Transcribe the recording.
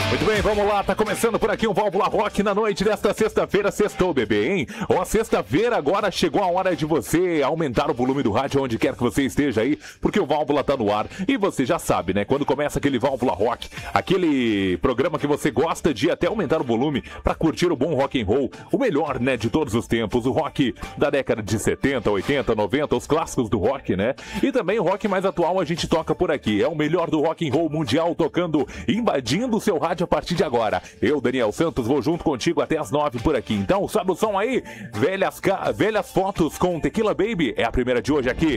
Muito bem, vamos lá, tá começando por aqui um Válvula Rock na noite desta sexta-feira. Sextou, bebê, hein? Ó, sexta-feira agora chegou a hora de você aumentar o volume do rádio onde quer que você esteja aí, porque o Válvula tá no ar. E você já sabe, né? Quando começa aquele Válvula Rock, aquele programa que você gosta de até aumentar o volume pra curtir o bom rock and roll, o melhor, né, de todos os tempos, o rock da década de 70, 80, 90, os clássicos do rock, né? E também o rock mais atual a gente toca por aqui. É o melhor do rock and roll mundial tocando, invadindo o seu rádio a partir de agora. Eu, Daniel Santos, vou junto contigo até as 9 por aqui. Então, sobe o som aí. Velhas fotos com Tequila Baby é a primeira de hoje aqui.